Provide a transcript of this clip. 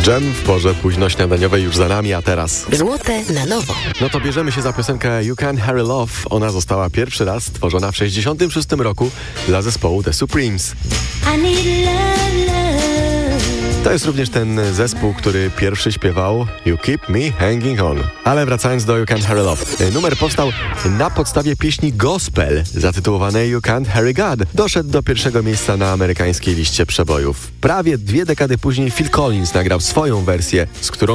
Dżem w porze późnośniadaniowej już za nami, a teraz... Złote na nowo. No to bierzemy się za piosenkę You Can't Hurry Love. Ona została pierwszy raz stworzona w 1966 roku dla zespołu The Supremes. To jest również ten zespół, który pierwszy śpiewał You Keep Me Hanging On. Ale wracając do You Can't Hurry Love. Numer powstał na podstawie pieśni gospel zatytułowanej You Can't Hurry God. Doszedł do pierwszego miejsca na amerykańskiej liście przebojów. Prawie 2 dekady później Phil Collins nagrał swoją wersję, z którą